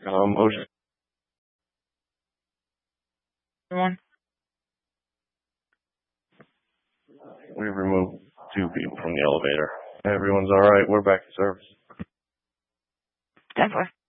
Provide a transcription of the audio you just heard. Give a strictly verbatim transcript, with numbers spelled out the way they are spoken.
Um, motion. Everyone? We removed two people from the elevator. Everyone's all right. We're back to service. ten four.